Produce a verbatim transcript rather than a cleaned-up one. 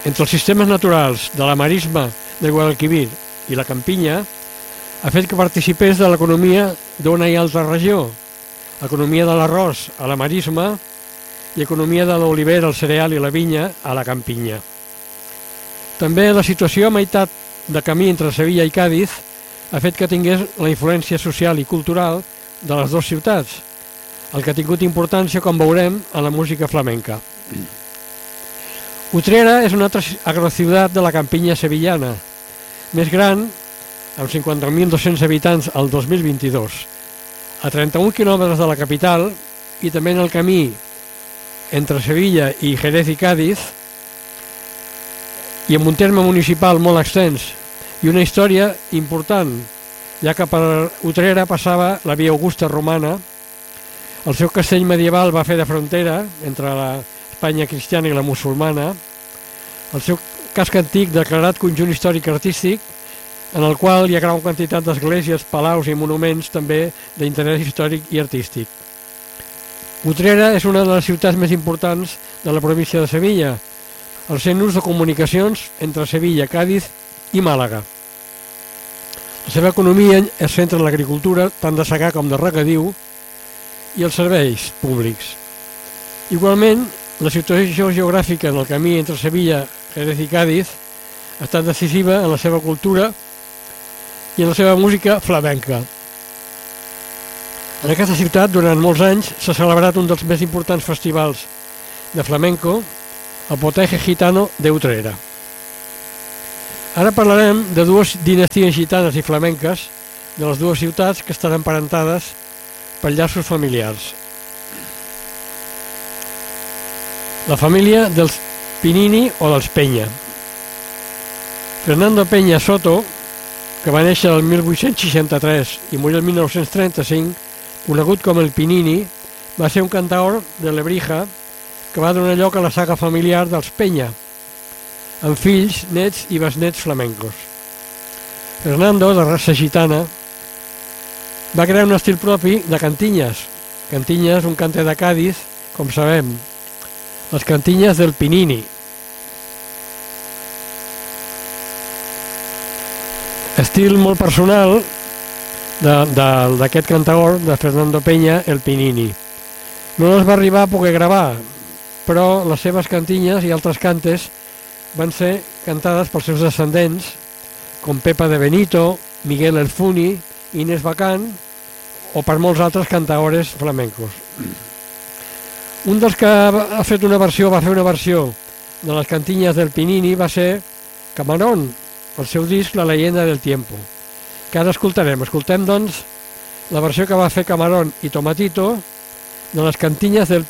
entre els sistemes naturals de la marisma de Guadalquivir i la campinya ha fet que participés de l'economia d'una i altra regió, economia de l'arròs a la marisma i economia de l'olivera, el cereal i la vinya a la campinya. També la situació a meitat de camí entre Sevilla i Càdiz ha fet que tingués la influència social i cultural de les dues ciutats, el que ha tingut importància, com veurem, a la música flamenca. Utrera és una altra agrociutat de la campinya sevillana, més gran, amb cinquanta mil dos-cents habitants al dos mil vint-i-dos, a trenta-un quilòmetres de la capital i també en el camí entre Sevilla i Jerez i Càdiz, i amb un terme municipal molt extens i una història important, ja que per Utrera passava la via Augusta romana. El seu castell medieval va fer de frontera entre l'Espanya cristiana i la musulmana. El seu casc antic declarat conjunt històric artístic, en el qual hi ha gran quantitat d'esglésies, palaus i monuments també d'interès històric i artístic. Utrera és una de les ciutats més importants de la província de Sevilla, al ser nus de comunicacions entre Sevilla, Càdiz i Màlaga. La seva economia es centra en l'agricultura, tant de secà com de regadiu, i els serveis públics. Igualment, la situació geogràfica en el camí entre Sevilla, Jerez i Càdiz ha estat decisiva en la seva cultura i en la seva música flamenca. En aquesta ciutat, durant molts anys, s'ha celebrat un dels més importants festivals de flamenco, el Poteje Gitano de Utrera. Ara parlarem de dues dinasties gitanes i flamenques de les dues ciutats que estan emparentades per llaços familiars. La família dels Pinini o dels Peña. Fernando Peña Soto, que va néixer el mil vuit-cents seixanta-tres i morir el mil nou-cents trenta-cinc, conegut com el Pinini, va ser un cantaor de Lebrija que va donar lloc a la saga familiar dels Peña, amb fills, nets i besnets flamencos. Fernando, de raça gitana, va crear un estil propi de cantinyes. Cantinyes, un cante de Càdiz, com sabem, les cantinyes del Pinini. Estil molt personal d'aquest cantaor, de Fernando Peña, el Pinini. No les va arribar a poder gravar, però les seves cantinyes i altres cantes van ser cantades pels seus descendents, com Pepa de Benito, Miguel el Funi, Inés Bacán o per molts altres cantaores flamencos. Un dels que ha fet una versió, va fer una versió de les cantinyes del Pinini va ser Camarón, el seu disc La leyenda del tiempo, que ara escoltarem. Escoltem, doncs, la versió que va fer Camarón i Tomatito de les cantinyes del